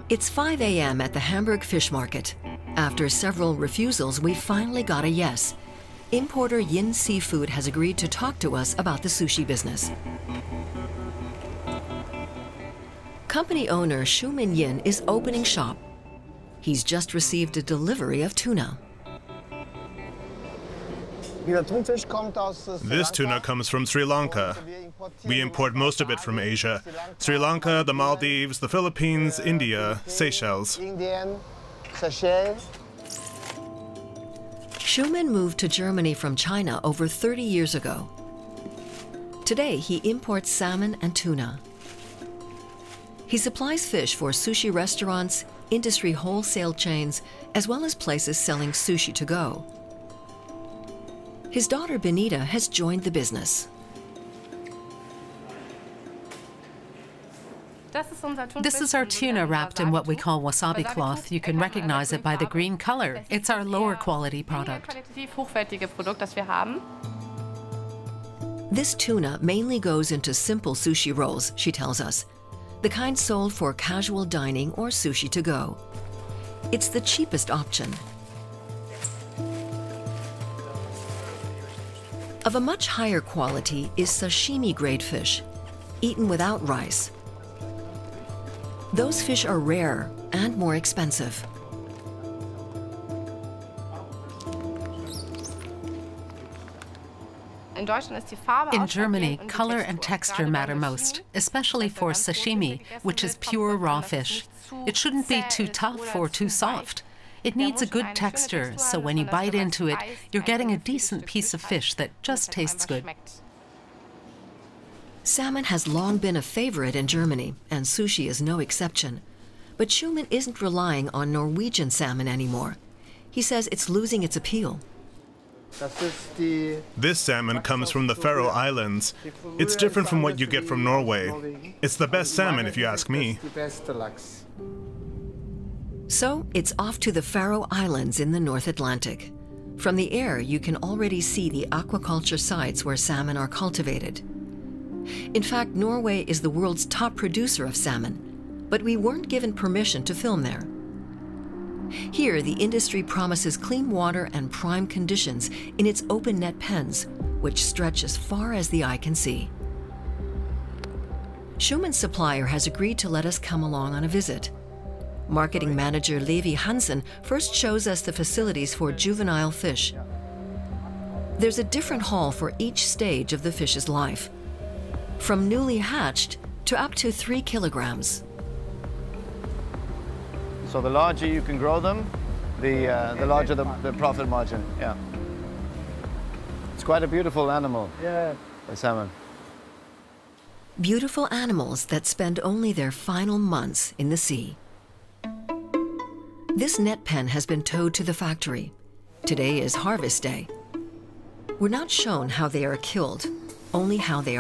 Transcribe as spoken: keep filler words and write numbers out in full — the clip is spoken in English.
It's five A M at the Hamburg Fish Market. After several refusals, we finally got a yes. Importer Yin Seafood has agreed to talk to us about the sushi business. Company owner Xiumin Yin is opening shop. He's just received a delivery of tuna. This tuna comes from Sri Lanka. We import most of it from Asia. Sri Lanka, the Maldives, the Philippines, India, Seychelles. Xiumin moved to Germany from China over thirty years ago. Today, he imports salmon and tuna. He supplies fish for sushi restaurants, industry wholesale chains, as well as places selling sushi to go. His daughter Benita has joined the business. This is our tuna wrapped in what we call wasabi cloth. You can recognize it by the green color. It's our lower quality product. This tuna mainly goes into simple sushi rolls, she tells us, the kind sold for casual dining or sushi to go. It's the cheapest option. Of a much higher quality is sashimi-grade fish, eaten without rice. Those fish are rare and more expensive. In Germany, color and texture matter most, especially for sashimi, which is pure raw fish. It shouldn't be too tough or too soft. It needs a good texture, so when you bite into it, you're getting a decent piece of fish that just tastes good. Salmon has long been a favorite in Germany, and sushi is no exception. But Xiumin isn't relying on Norwegian salmon anymore. He says it's losing its appeal. This salmon comes from the Faroe Islands. It's different from what you get from Norway. It's the best salmon, if you ask me. So it's off to the Faroe Islands in the North Atlantic. From the air, you can already see the aquaculture sites where salmon are cultivated. In fact, Norway is the world's top producer of salmon, but we weren't given permission to film there. Here, the industry promises clean water and prime conditions in its open net pens, which stretch as far as the eye can see. Xiumin's supplier has agreed to let us come along on a visit. Marketing manager Levi Hansen first shows us the facilities for juvenile fish. There's a different hall for each stage of the fish's life, from newly hatched to up to three kilograms. So the larger you can grow them, the, uh, the larger the, the profit margin, yeah. It's quite a beautiful animal, yeah. The salmon. Beautiful animals that spend only their final months in the sea. This net pen has been towed to the factory. Today is harvest day. We're not shown how they are killed, only how they are